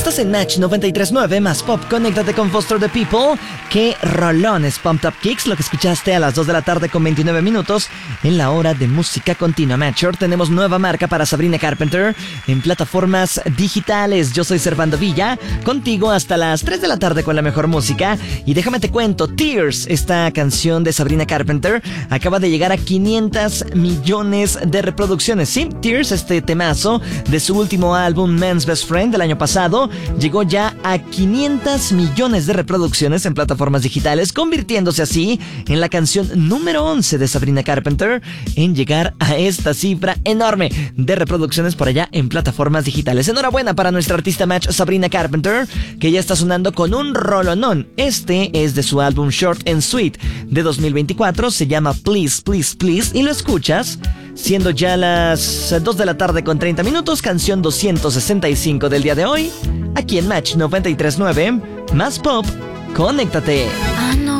Estás en Match 93.9 más Pop. Conéctate con Foster the People. Qué rolones Pumped Up Kicks, lo que escuchaste a las 2 de la tarde con 29 minutos en la hora de música continua. Matcher, tenemos nueva marca para Sabrina Carpenter en plataformas digitales. Yo soy Servando Villa, contigo hasta las 3 de la tarde con la mejor música. Y déjame te cuento, Tears, esta canción de Sabrina Carpenter, acaba de llegar a 500 millones de reproducciones. Sí, Tears, este temazo de su último álbum Man's Best Friend del año pasado, llegó ya a 500 millones de reproducciones en plataformas digitales, convirtiéndose así en la canción número 11 de Sabrina Carpenter en llegar a esta cifra enorme de reproducciones por allá en plataformas digitales. Enhorabuena para nuestra artista Match Sabrina Carpenter, que ya está sonando con un rolonón. Este es de su álbum Short and Sweet de 2024, se llama Please, Please, Please, y lo escuchas siendo ya las 2 de la tarde con 30 minutos, canción 265 del día de hoy, aquí en Match 93.9, más Pop, conéctate.